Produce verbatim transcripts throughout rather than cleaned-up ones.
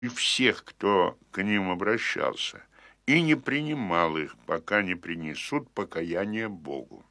и всех, кто к ним обращался, и не принимал их, пока не принесут покаяние Богу.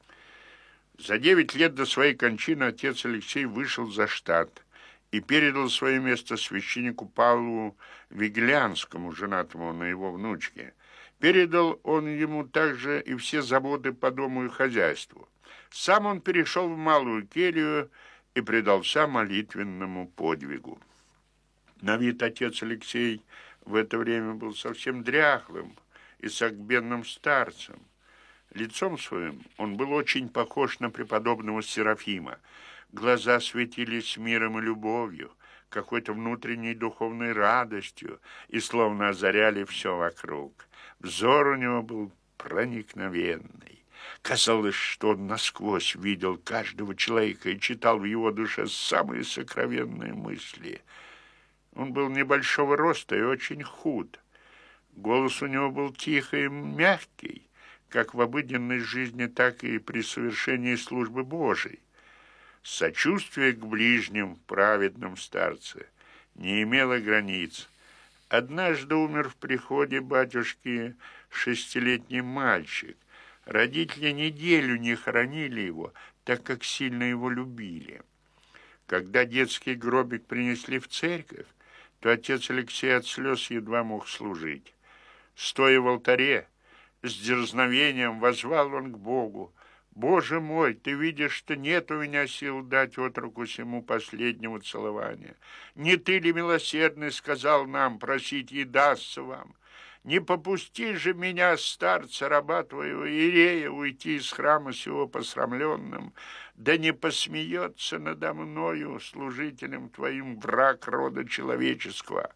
За девять лет до своей кончины отец Алексей вышел за штат и передал свое место священнику Павлу Вигелянскому, женатому на его внучке. Передал он ему также и все заботы по дому и хозяйству. Сам он перешел в малую келью и предался молитвенному подвигу. На вид отец Алексей в это время был совсем дряхлым и согбенным старцем. Лицом своим он был очень похож на преподобного Серафима. Глаза светились миром и любовью, какой-то внутренней духовной радостью и словно озаряли все вокруг. Взор у него был проникновенный. Казалось, что он насквозь видел каждого человека и читал в его душе самые сокровенные мысли. Он был небольшого роста и очень худ. Голос у него был тихий и мягкий, как в обыденной жизни, так и при совершении службы Божией. Сочувствие к ближним в праведном старце не имело границ. Однажды умер в приходе батюшки шестилетний мальчик. Родители неделю не хоронили его, так как сильно его любили. Когда детский гробик принесли в церковь, то отец Алексей от слез едва мог служить. Стоя в алтаре, с дерзновением воззвал он к Богу: «Боже мой, ты видишь, что нет у меня сил дать отроку сему последнего целования. Не ты ли, милосердный, сказал нам, просите и дастся вам? Не попусти же меня, старца, раба твоего Иерея, уйти из храма сего посрамленным, да не посмеется надо мною, служителем твоим, враг рода человеческого».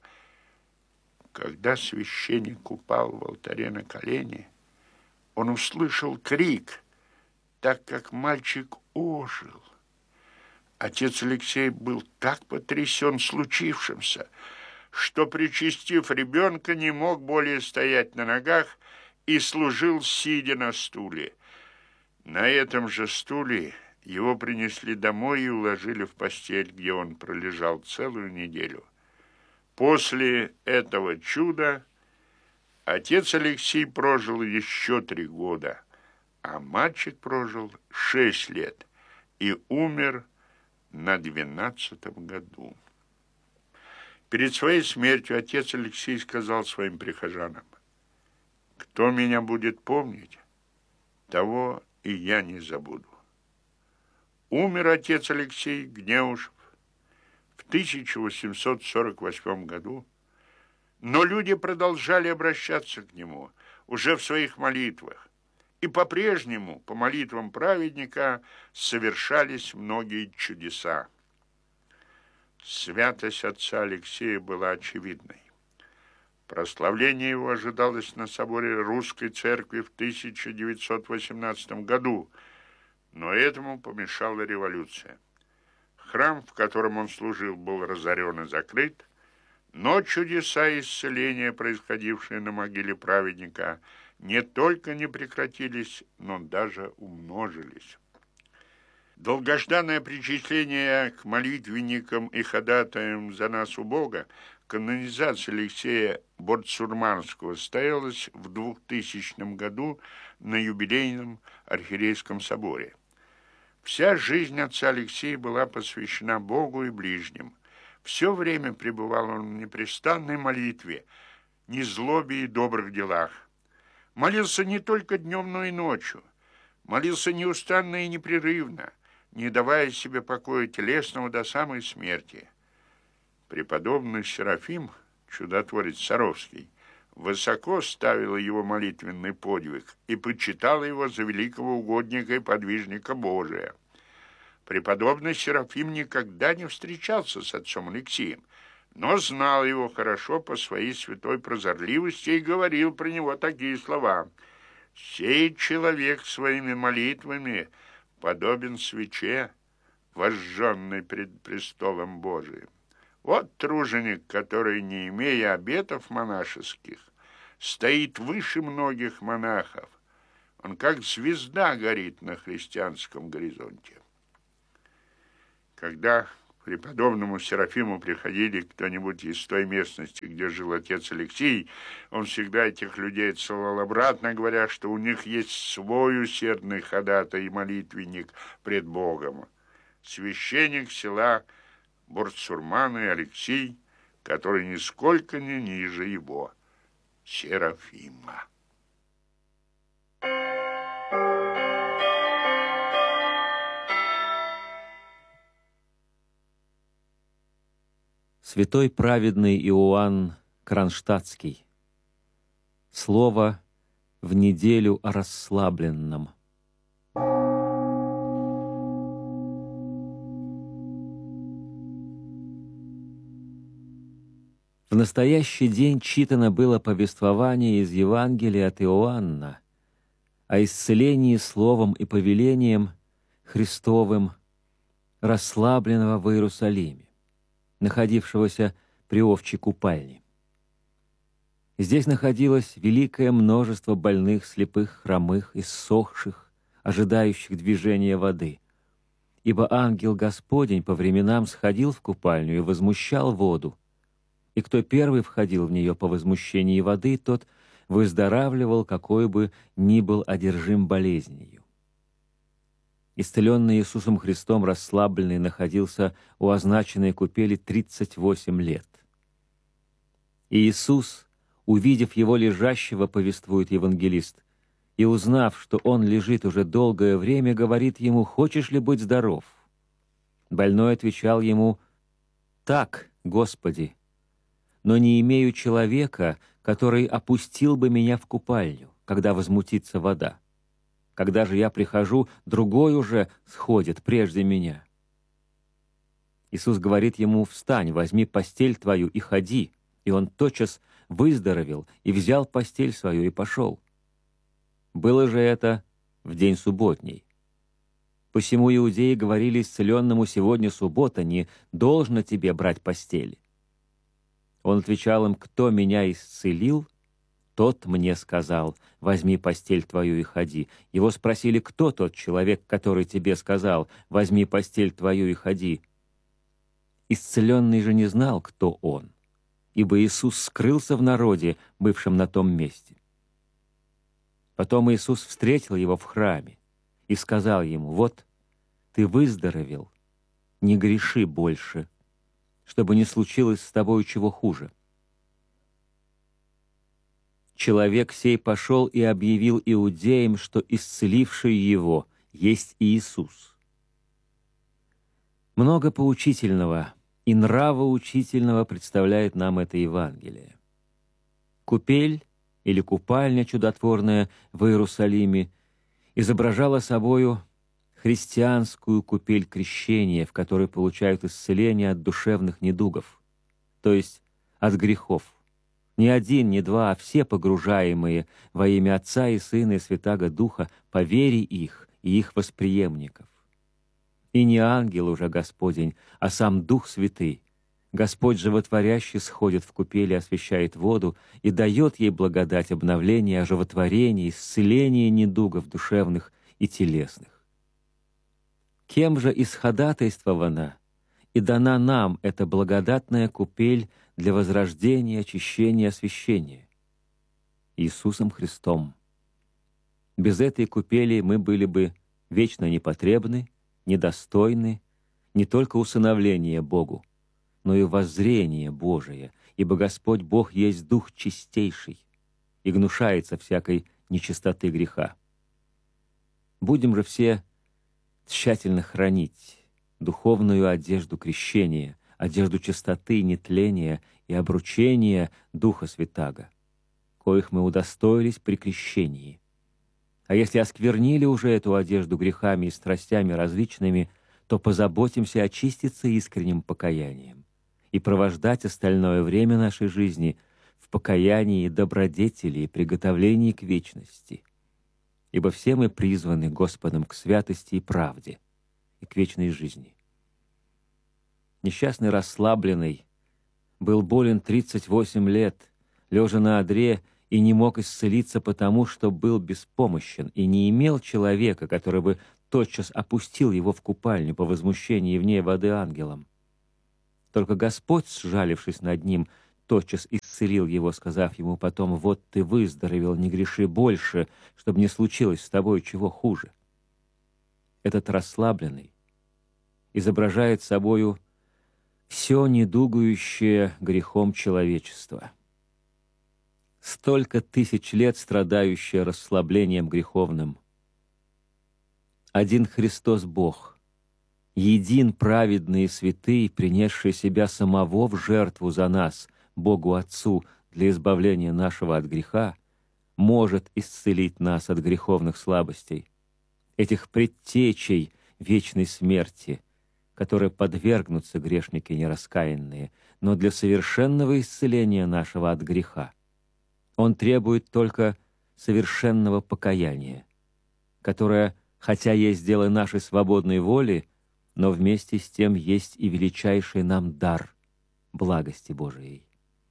Когда священник упал в алтаре на колени, он услышал крик, так как мальчик ожил. Отец Алексей был так потрясен случившимся, что, причастив ребенка, не мог более стоять на ногах и служил, сидя на стуле. На этом же стуле его принесли домой и уложили в постель, где он пролежал целую неделю. После этого чуда отец Алексей прожил еще три года, а мальчик прожил шесть лет и умер на двенадцатом году. Перед своей смертью отец Алексей сказал своим прихожанам: «Кто меня будет помнить, того и я не забуду». Умер отец Алексей Гнеушев в тысяча восемьсот сорок восьмом году, но люди продолжали обращаться к нему уже в своих молитвах, и по-прежнему по молитвам праведника совершались многие чудеса. Святость отца Алексея была очевидной. Прославление его ожидалось на соборе Русской Церкви в тысяча девятьсот восемнадцатом году, но этому помешала революция. Храм, в котором он служил, был разорен и закрыт, но чудеса исцеления, происходившие на могиле праведника, не только не прекратились, но даже умножились. Долгожданное причисление к молитвенникам и ходатаям за нас у Бога, канонизация Алексея Борцурманского, состоялась в двухтысячном году на юбилейном архиерейском соборе. Вся жизнь отца Алексея была посвящена Богу и ближним. Все время пребывал он в непрестанной молитве, незлобе и добрых делах. Молился не только днем, но и ночью. Молился неустанно и непрерывно, не давая себе покоя телесного до самой смерти. Преподобный Серафим, чудотворец Саровский, высоко ставил его молитвенный подвиг и почитал его за великого угодника и подвижника Божия. Преподобный Серафим никогда не встречался с отцом Алексеем, но знал его хорошо по своей святой прозорливости и говорил про него такие слова: «Сей человек своими молитвами подобен свече, возжженной пред престолом Божиим. Вот труженик, который, не имея обетов монашеских, стоит выше многих монахов. Он как звезда горит на христианском горизонте». Когда к преподобному Серафиму приходили кто-нибудь из той местности, где жил отец Алексей, он всегда этих людей отсылал обратно, говоря, что у них есть свой усердный ходатай и молитвенник пред Богом. Священник села Бурцурмана и Алексей, который нисколько не ниже его, Серафима. Святой праведный Иоанн Кронштадтский. Слово в неделю о расслабленном. В настоящий день читано было повествование из Евангелия от Иоанна о исцелении словом и повелением Христовым расслабленного в Иерусалиме, находившегося при овчьей купальне. Здесь находилось великое множество больных, слепых, хромых, иссохших, ожидающих движения воды, ибо ангел Господень по временам сходил в купальню и возмущал воду, и кто первый входил в нее по возмущении воды, тот выздоравливал, какой бы ни был одержим болезнью. Исцеленный Иисусом Христом расслабленный находился у означенной купели тридцать восемь лет. И Иисус, увидев его лежащего, повествует евангелист, и узнав, что он лежит уже долгое время, говорит ему: «Хочешь ли быть здоров?» Больной отвечал ему: «Так, Господи, но не имею человека, который опустил бы меня в купальню, когда возмутится вода. Когда же я прихожу, другой уже сходит прежде меня». Иисус говорит ему: «Встань, возьми постель твою и ходи». И он тотчас выздоровел и взял постель свою и пошел. Было же это в день субботний. Посему иудеи говорили исцеленному: «Сегодня суббота, не должно тебе брать постели». Он отвечал им: «Кто меня исцелил, тот мне сказал: возьми постель твою и ходи». Его спросили: «Кто тот человек, который тебе сказал: возьми постель твою и ходи?» Исцеленный же не знал, кто он, ибо Иисус скрылся в народе, бывшем на том месте. Потом Иисус встретил его в храме и сказал ему: «Вот ты выздоровел, не греши больше, чтобы не случилось с тобою чего хуже». Человек сей пошел и объявил иудеям, что исцеливший его есть Иисус. Много поучительного и нравоучительного представляет нам это Евангелие. Купель или купальня чудотворная в Иерусалиме изображала собою христианскую купель крещения, в которой получают исцеление от душевных недугов, то есть от грехов. Не один, не два, а все погружаемые во имя Отца и Сына и Святаго Духа по вере их и их восприемников. И не ангел уже Господень, а сам Дух Святый, Господь животворящий, сходит в купель и освящает воду и дает ей благодать обновления, оживотворения, исцеления недугов душевных и телесных. Кем же исходатайствована и дана нам эта благодатная купель для возрождения, очищения, освящения? Иисусом Христом. Без этой купели мы были бы вечно непотребны, недостойны не только усыновления Богу, но и воззрение Божие, ибо Господь Бог есть Дух чистейший и гнушается всякой нечистоты греха. Будем же все тщательно хранить духовную одежду крещения, одежду чистоты, нетления и обручения Духа Святаго, коих мы удостоились при крещении. А если осквернили уже эту одежду грехами и страстями различными, то позаботимся очиститься искренним покаянием и провождать остальное время нашей жизни в покаянии добродетели и приготовлении к вечности. Ибо все мы призваны Господом к святости и правде и к вечной жизни. Несчастный расслабленный был болен тридцать восемь лет, лежа на одре, и не мог исцелиться потому, что был беспомощен и не имел человека, который бы тотчас опустил его в купальню по возмущении в ней воды ангелом. Только Господь, сжалившись над ним, тотчас исцелил его, сказав ему потом: «Вот ты выздоровел, не греши больше, чтобы не случилось с тобой чего хуже». Этот расслабленный изображает собою все недугающее грехом человечество. Столько тысяч лет страдающее расслаблением греховным. Один Христос Бог, един праведный и святый, принесший себя самого в жертву за нас, Богу Отцу, для избавления нашего от греха, может исцелить нас от греховных слабостей, этих предтечей вечной смерти, которые подвергнутся грешники нераскаянные, но для совершенного исцеления нашего от греха Он требует только совершенного покаяния, которое, хотя есть дело нашей свободной воли, но вместе с тем есть и величайший нам дар благости Божией.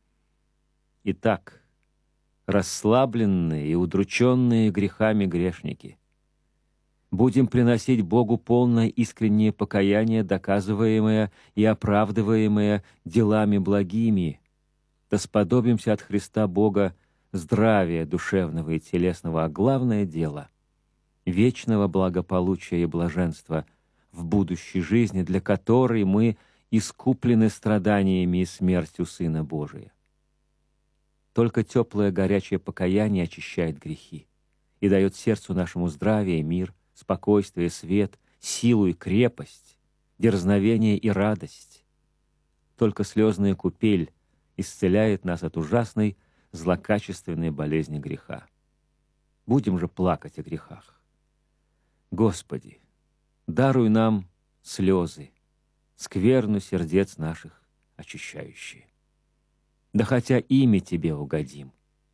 Итак, расслабленные и удрученные грехами грешники, будем приносить Богу полное искреннее покаяние, доказываемое и оправдываемое делами благими, да сподобимся от Христа Бога здравия душевного и телесного, а главное дело — вечного благополучия и блаженства в будущей жизни, для которой мы искуплены страданиями и смертью Сына Божия. Только теплое горячее покаяние очищает грехи и дает сердцу нашему здравие, мир, спокойствие, свет, силу и крепость, дерзновение и радость. Только слезная купель исцеляет нас от ужасной злокачественной болезни греха. Будем же плакать о грехах. Господи, даруй нам слезы, скверну сердец наших очищающие. Да хотя ими Тебе угодим.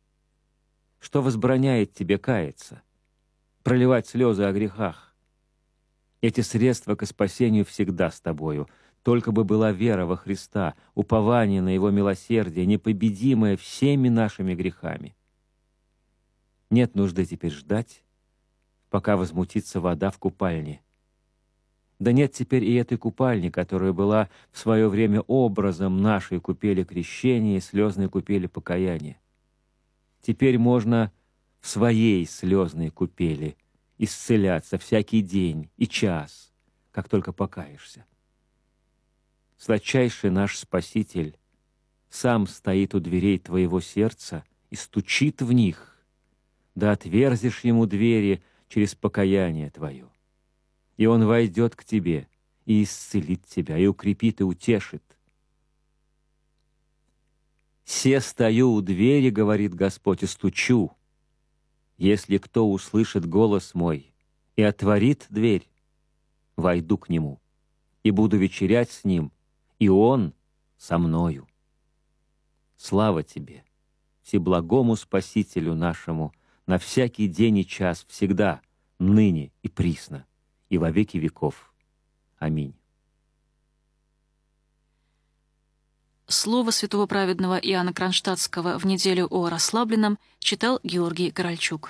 Что возбраняет Тебе каяться, проливать слезы о грехах? Эти средства ко спасению всегда с Тобою. Только бы была вера во Христа, упование на Его милосердие, непобедимое всеми нашими грехами. Нет нужды теперь ждать, пока возмутится вода в купальне. Да нет теперь и этой купальни, которая была в свое время образом нашей купели крещения и слезной купели покаяния. Теперь можно в своей слезной купели исцеляться всякий день и час, как только покаешься. Сладчайший наш Спаситель сам стоит у дверей твоего сердца и стучит в них, да отверзишь ему двери через покаяние твое. И Он войдет к тебе и исцелит тебя, и укрепит, и утешит. «Се стою у двери, — говорит Господь, — и стучу. Если кто услышит голос мой и отворит дверь, войду к нему и буду вечерять с ним, и он со мною». Слава Тебе, всеблагому Спасителю нашему, на всякий день и час, всегда, ныне и присно, и во веки веков. Аминь. Слово святого праведного Иоанна Кронштадтского в неделю о расслабленном читал Георгий Корольчук.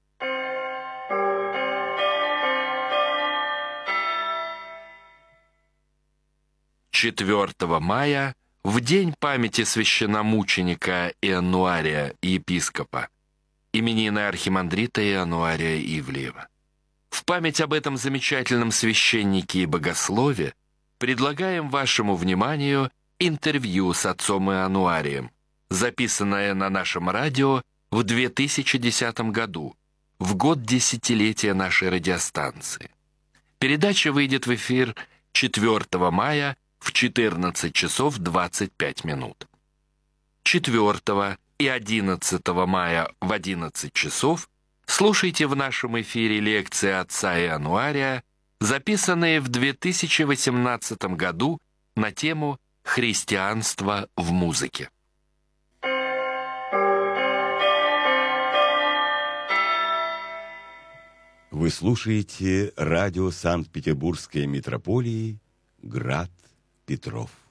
четвёртого мая, в день памяти священномученика Ианнуария, епископа, именины архимандрита Ианнуария Ивлеева. В память об этом замечательном священнике и богослове предлагаем вашему вниманию интервью с отцом Ианнуарием, записанное на нашем радио в две тысячи десятом году, в год десятилетия нашей радиостанции. Передача выйдет в эфир четвёртого мая в четырнадцать часов двадцать пять минут. четвёртого и одиннадцатого мая в одиннадцать часов слушайте в нашем эфире лекции отца Ианнуария, записанные в две тысячи восемнадцатом году на тему «Христианство в музыке». Вы слушаете радио Санкт-Петербургской митрополии «Град Петров».